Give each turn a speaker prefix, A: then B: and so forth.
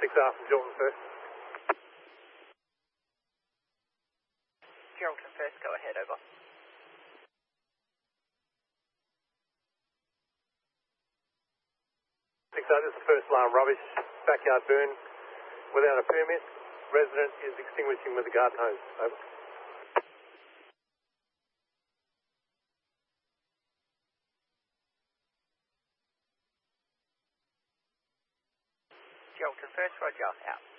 A: 6R from Geraldton first.
B: Geraldton first, go ahead, over.
A: 6R, this is the first alarm, rubbish, backyard burn without a permit. Resident is extinguishing with a garden hose, over.
B: Geraldton first, roger, out.